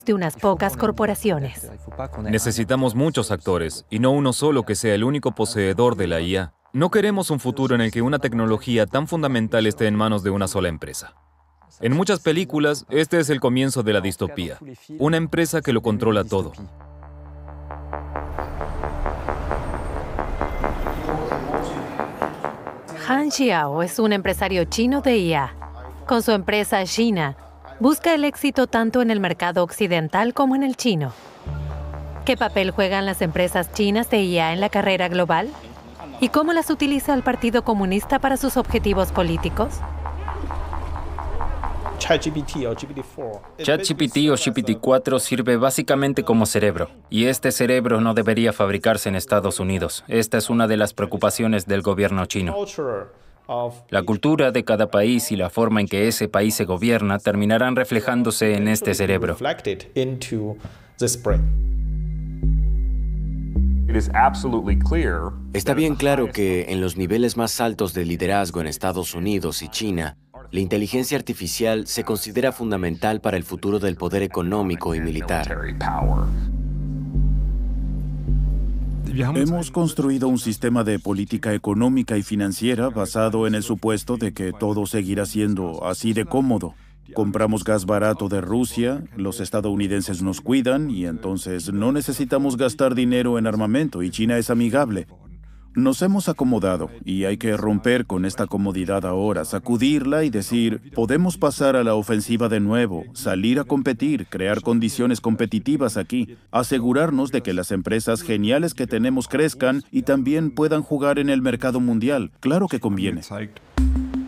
de unas pocas corporaciones. Necesitamos muchos actores, y no uno solo que sea el único poseedor de la IA. No queremos un futuro en el que una tecnología tan fundamental esté en manos de una sola empresa. En muchas películas, este es el comienzo de la distopía. Una empresa que lo controla todo. Han Xiao es un empresario chino de IA. Con su empresa Xina, busca el éxito tanto en el mercado occidental como en el chino. ¿Qué papel juegan las empresas chinas de IA en la carrera global? ¿Y cómo las utiliza el Partido Comunista para sus objetivos políticos? ChatGPT o GPT-4 sirve básicamente como cerebro, y este cerebro no debería fabricarse en Estados Unidos. Esta es una de las preocupaciones del gobierno chino. La cultura de cada país y la forma en que ese país se gobierna terminarán reflejándose en este cerebro. Está bien claro que en los niveles más altos de liderazgo en Estados Unidos y China, la inteligencia artificial se considera fundamental para el futuro del poder económico y militar. Hemos construido un sistema de política económica y financiera basado en el supuesto de que todo seguirá siendo así de cómodo. Compramos gas barato de Rusia, los estadounidenses nos cuidan y entonces no necesitamos gastar dinero en armamento y China es amigable. Nos hemos acomodado y hay que romper con esta comodidad ahora, sacudirla y decir, podemos pasar a la ofensiva de nuevo, salir a competir, crear condiciones competitivas aquí, asegurarnos de que las empresas geniales que tenemos crezcan y también puedan jugar en el mercado mundial. Claro que conviene.